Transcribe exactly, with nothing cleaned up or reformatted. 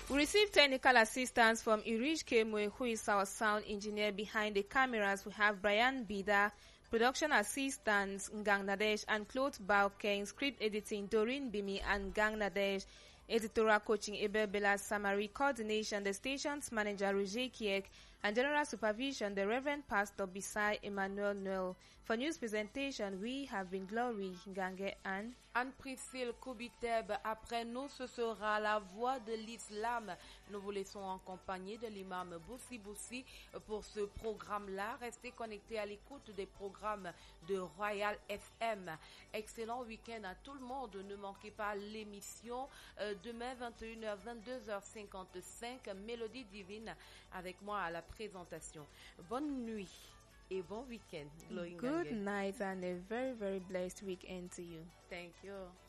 We received technical assistance from Irish Kemwe, who is our sound engineer. Behind the cameras, we have Brian Bida, production assistants Ngang Nadesh and Claude Baukeng, script editing Doreen Bimi and Gang Nadesh, editorial coaching Ebel Bela Samari, coordination the station's manager Roger Kiek, and general supervision the Reverend Pastor Bisai Emmanuel Noel. For news presentation, we have been Glory Ngange and Anne-Priscille Koubiteb. Après nous, ce sera la voix de l'islam. Nous vous laissons en compagnie de l'imam Boussi Boussi pour ce programme-là. Restez connectés à l'écoute des programmes de Royal F M. Excellent week-end à tout le monde. Ne manquez pas l'émission euh, demain vingt et une heures, vingt-deux heures cinquante-cinq. Mélodie divine avec moi à la présentation. Bonne nuit et bon week-end. good night and a very very blessed weekend to you. Thank you.